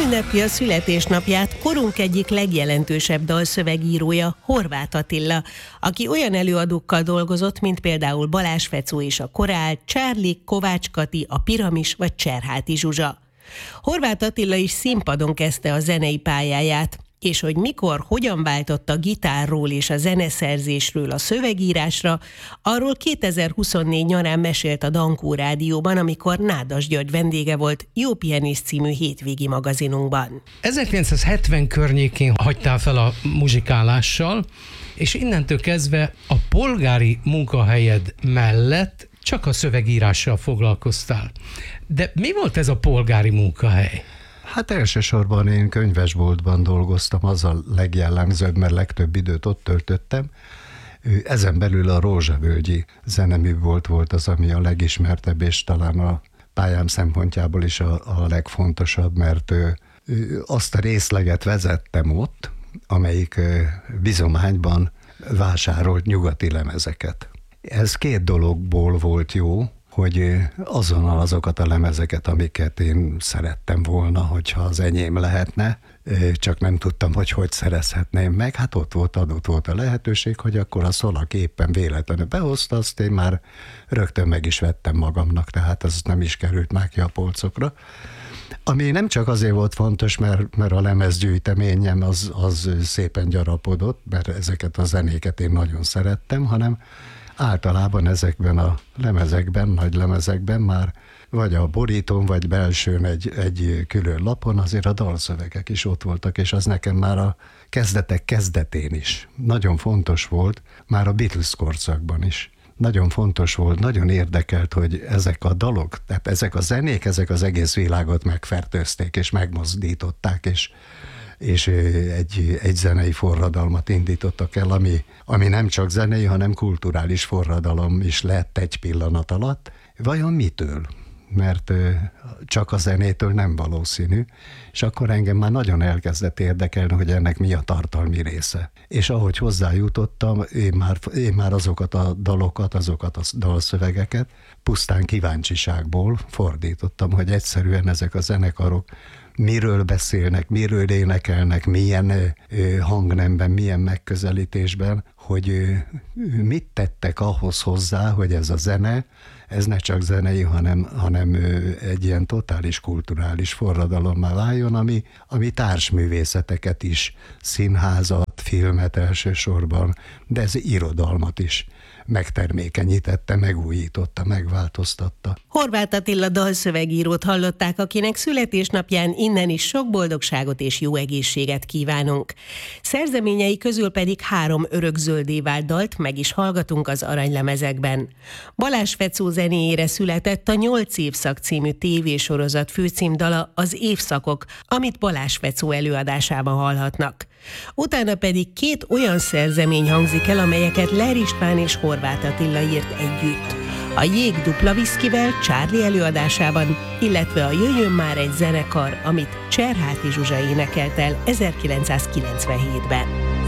Ünnepi a születésnapját korunk egyik legjelentősebb dalszövegírója, Horváth Attila, aki olyan előadókkal dolgozott, mint például Balázs Fecó és a Korál, Csárlik, Kovács Kati, a Piramis vagy Cserháti Zsuzsa. Horváth Attila is színpadon kezdte a zenei pályáját, és hogy mikor, hogyan váltott a gitárról és a zeneszerzésről a szövegírásra, arról 2024 nyarán mesélt a Dankó Rádióban, amikor Nádas György vendége volt Jó Pianist című hétvégi magazinunkban. 1970 környékén hagytál fel a muzsikálással, és innentől kezdve a polgári munkahelyed mellett csak a szövegírással foglalkoztál. De mi volt ez a polgári munkahely? Hát elsősorban én könyvesboltban dolgoztam, az a legjellemzőbb, mert legtöbb időt ott töltöttem. Ezen belül a Rózsavölgyi zeneműbolt volt az, ami a legismertebb, és talán a pályám szempontjából is a legfontosabb, mert azt a részleget vezettem ott, amelyik bizományban vásárolt nyugati lemezeket. Ez két dologból volt jó, hogy azonnal azokat a lemezeket, amiket én szerettem volna, hogyha az enyém lehetne, csak nem tudtam, hogy szerezhetném meg. Hát adott volt a lehetőség, hogy akkor a Szolak éppen véletlenül behozta, azt én már rögtön meg is vettem magamnak, tehát ez nem is került már ki a polcokra. Ami nem csak azért volt fontos, mert a lemezgyűjteményem az szépen gyarapodott, mert ezeket a zenéket én nagyon szerettem, hanem általában ezekben a lemezekben, nagy lemezekben már vagy a borítón, vagy belsőn egy külön lapon azért a dalszövegek is ott voltak, és az nekem már a kezdetek kezdetén is nagyon fontos volt, már a Beatles korszakban is. Nagyon fontos volt, nagyon érdekelt, hogy ezek a dalok, tehát ezek a zenék, ezek az egész világot megfertőzték, és megmozdították, és egy zenei forradalmat indítottak el, ami nem csak zenei, hanem kulturális forradalom is lett egy pillanat alatt. Vajon mitől? Mert csak a zenétől nem valószínű, és akkor engem már nagyon elkezdett érdekelni, hogy ennek mi a tartalmi része. És ahogy hozzájutottam, én már azokat a dalokat, azokat a dalszövegeket pusztán kíváncsiságból fordítottam, hogy egyszerűen ezek a zenekarok miről beszélnek, miről énekelnek, milyen hangnemben, milyen megközelítésben, hogy mit tettek ahhoz hozzá, hogy ez a zene, ez ne csak zenei, hanem egy ilyen totális kulturális forradalommá váljon, ami társművészeteket is, színházat, filmet elsősorban, de ez irodalmat is megtermékenyítette, megújította, megváltoztatta. Horváth Attila dalszövegírót hallották, akinek születésnapján innen is sok boldogságot és jó egészséget kívánunk. Szerzeményei közül pedig 3 örökzöldé vált dalt meg is hallgatunk az aranylemezekben. Balázs Fecó zenéjére született a 8 évszak című tévésorozat főcímdala, az Évszakok, amit Balázs Fecó előadásában hallhatnak. Utána pedig 2 olyan szerzemény hangzik el, amelyeket Ler István és Horváth Attila írt együtt. A Jég dupla viszkivel Charlie előadásában, illetve a Jöjjön már egy zenekar, amit Cserháti Zsuzsa énekelt el 1997-ben.